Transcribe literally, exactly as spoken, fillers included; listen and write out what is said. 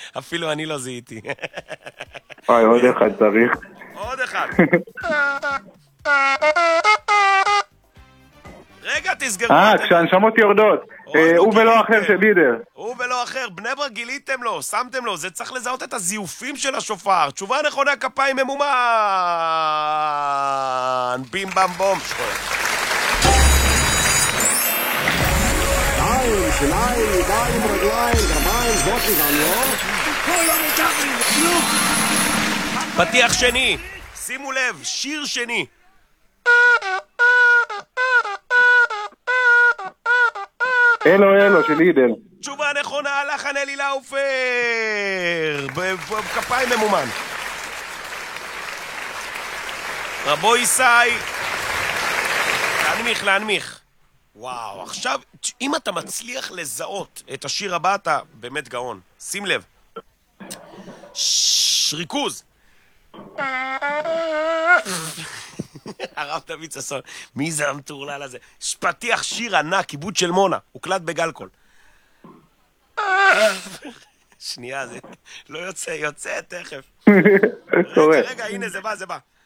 אפילו אני לא זיהיתי. וואי, עוד אחד צריך. עוד אחד. רגע, תסגרו. אה, כשהנשמות יורדות. הוא ולא אחר של לידר. הוא ולא אחר. בני ברק גיליתם לו, שמתם לו. זה צריך לזהות את הזיופים של השופר. תשובה נכונה, כפיים ממומן. בים בם בום. שתיים, שיניים, ידיים, רגליים, גרביים, זבוטים, זניות. כולם מתחת, כלום. פתיח שני. שימו לב, שיר שני. אלו אלו של לידר. תשובה נכונה, לחן אלי לאופר. בכפיים ממומן. רבו ישי. להנמיך, להנמיך. וואו, עכשיו, אם אתה מצליח לזהות את השיר הבא, אתה באמת גאון. שים לב. ששש, ריכוז. הרב דוד ששון, מי זה המטורלל הזה? פתיח שיר ענק, כיבוד של מונה, הוקלט בגלקול. שנייה, זה לא יוצא, יוצא תכף. רגע, רגע, הנה זה בא, זה בא.